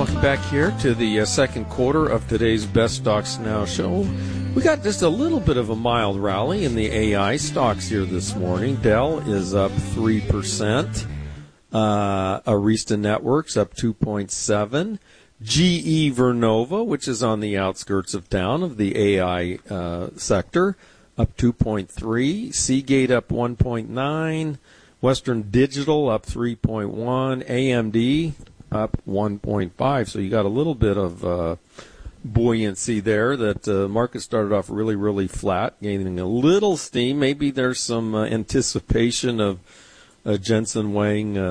Welcome back here to the second quarter of today's Best Stocks Now show. We got just a little bit of a mild rally in the AI stocks here this morning. Dell is up 3%. Arista Networks up 2.7%. GE Vernova, which is on the outskirts of town of the AI sector, up 2.3%. Seagate up 1.9%. Western Digital up 3.1%. AMD up 1.5%. So you got a little bit of buoyancy there. That market started off really, really flat, gaining a little steam. Maybe there's some anticipation of Jensen Huang